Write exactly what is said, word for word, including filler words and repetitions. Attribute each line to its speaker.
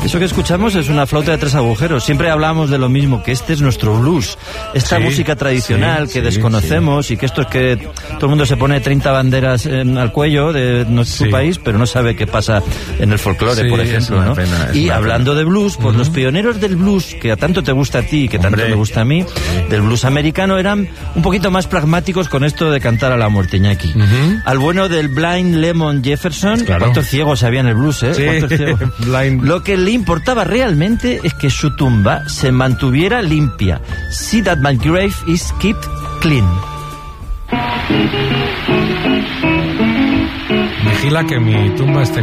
Speaker 1: Eso que escuchamos es una flauta de tres agujeros. Siempre hablamos de lo mismo, que este es nuestro blues. Esta
Speaker 2: sí,
Speaker 1: música tradicional
Speaker 2: sí,
Speaker 1: que
Speaker 2: sí,
Speaker 1: desconocemos
Speaker 2: sí.
Speaker 1: y que esto es que todo el mundo se pone treinta banderas en, al cuello de nuestro
Speaker 2: Sí.
Speaker 1: país, pero no sabe qué pasa en el folclore,
Speaker 2: Sí,
Speaker 1: por
Speaker 2: es
Speaker 1: ejemplo,
Speaker 2: una
Speaker 1: ¿no?
Speaker 2: pena, es
Speaker 1: y
Speaker 2: una
Speaker 1: hablando
Speaker 2: pena.
Speaker 1: de blues, pues
Speaker 2: Uh-huh.
Speaker 1: los pioneros del blues, que a tanto te gusta a ti y que tanto
Speaker 2: Hombre.
Speaker 1: me gusta a mí, del blues americano, eran un poquito más pragmáticos con esto de cantar a la muerte, Iñaki.
Speaker 2: Uh-huh.
Speaker 1: Al bueno del Blind Lemon Jefferson,
Speaker 2: Claro.
Speaker 1: ¿cuántos ciegos había en el blues, eh?
Speaker 2: Sí.
Speaker 1: ¿Cuántos ciegos?
Speaker 2: Blind.
Speaker 1: Lo que le importaba realmente es que su tumba se mantuviera limpia. See that my grave is kept clean.
Speaker 2: Vigila que mi tumba esté